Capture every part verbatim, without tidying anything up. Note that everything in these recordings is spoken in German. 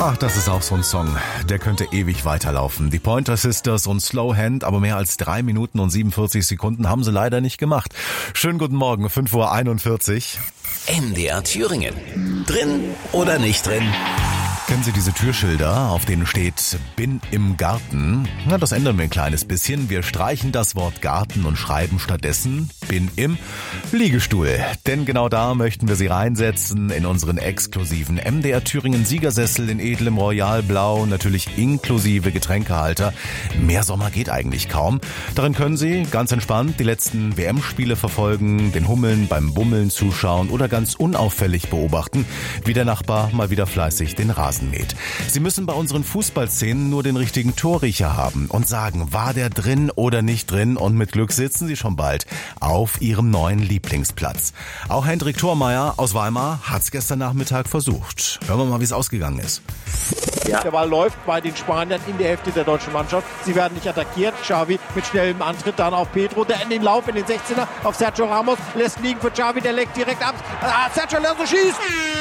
Ach, das ist auch so ein Song. Der könnte ewig weiterlaufen. Die Pointer Sisters und Slow Hand, aber mehr als drei Minuten und siebenundvierzig Sekunden haben sie leider nicht gemacht. Schönen guten Morgen, fünf Uhr einundvierzig. M D R Thüringen. Drin oder nicht drin? Kennen Sie diese Türschilder, auf denen steht "Bin im Garten"? Na, das ändern wir ein kleines bisschen. Wir streichen das Wort Garten und schreiben stattdessen "Bin im Liegestuhl". Denn genau da möchten wir Sie reinsetzen in unseren exklusiven M D R Thüringen Siegersessel in edlem Royalblau, natürlich inklusive Getränkehalter. Mehr Sommer geht eigentlich kaum. Darin können Sie ganz entspannt die letzten W M-Spiele verfolgen, den Hummeln beim Bummeln zuschauen oder ganz unauffällig beobachten, wie der Nachbar mal wieder fleißig den Rasen mäht. Sie müssen bei unseren Fußballszenen nur den richtigen Torriecher haben und sagen, war der drin oder nicht drin, und mit Glück sitzen Sie schon bald auf Ihrem neuen Lieblingsplatz. Auch Hendrik Thormeyer aus Weimar hat es gestern Nachmittag versucht. Hören wir mal, wie es ausgegangen ist. Ja. Der Ball läuft bei den Spaniern in der Hälfte der deutschen Mannschaft. Sie werden nicht attackiert. Xavi mit schnellem Antritt dann auf Pedro, der in den Lauf in den sechzehner auf Sergio Ramos lässt liegen für Xavi, der legt direkt ab. Ah, Sergio Ramos schießt!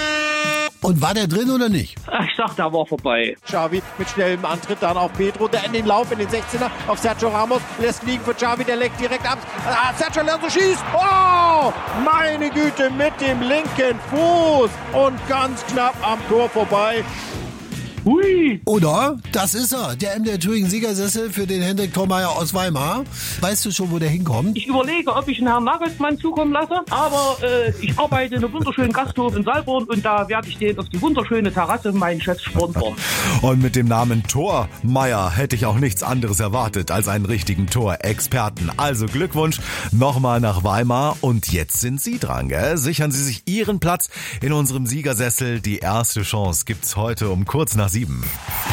Und war der drin oder nicht? Ach, ich sag, da war vorbei. Xavi mit schnellem Antritt dann auf Pedro, der in den Lauf in den sechzehner auf Sergio Ramos lässt liegen für Xavi, der legt direkt ab. Ah, Sergio Ramos schießt! Oh! Meine Güte, mit dem linken Fuß und ganz knapp am Tor vorbei. Hui! Oder? Das ist er, der M D R Thüringen Siegersessel für den Hendrik Thormeyer aus Weimar. Weißt du schon, wo der hinkommt? Ich überlege, ob ich einen Herrn Nagelsmann zukommen lasse, aber äh, ich arbeite in einem wunderschönen Gasthof in Salborn und da werde ich den auf die wunderschöne Terrasse meinen Chefs sponsern. Und mit dem Namen Thormeyer hätte ich auch nichts anderes erwartet als einen richtigen Torexperten. Also Glückwunsch nochmal nach Weimar, und jetzt sind Sie dran, gell? Sichern Sie sich Ihren Platz in unserem Siegersessel. Die erste Chance gibt's heute um kurz nach sieben.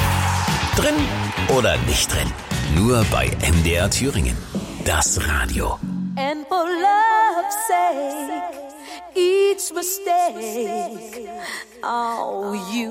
Drin oder nicht drin? Nur bei M D R Thüringen. Das Radio. And for love's sake, each mistake, oh, you